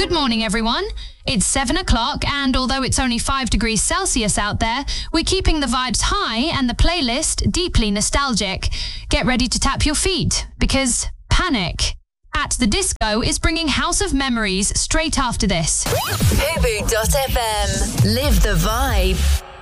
Good morning, everyone. It's 7 o'clock, and although it's only 5 degrees Celsius out there, we're keeping the vibes high and the playlist deeply nostalgic. Get ready to tap your feet, because Panic at the Disco is bringing House of Memories straight after this. Fubu.fm. Live the vibe.